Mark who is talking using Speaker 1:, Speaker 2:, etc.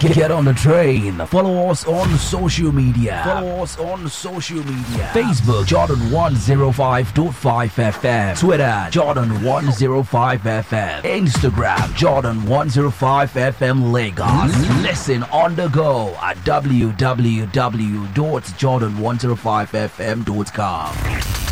Speaker 1: Get on the train. Follow us on social media. Facebook Jordan 105.5 FM. Twitter Jordan 105 FM. Instagram Jordan 105 FM Lagos. Listen on the go at www.jordan105fm.com.